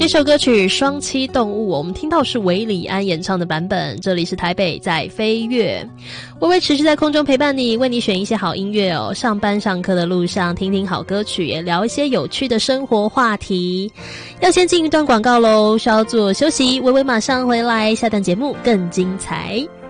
这首歌曲《双栖动物》，我们听到是韦礼安演唱的版本。这里是台北在飞跃，微微持续在空中陪伴你，为你选一些好音乐哦。上班上课的路上听听好歌曲，也聊一些有趣的生活话题。要先进一段广告咯，稍作休息，微微马上回来，下段节目更精彩。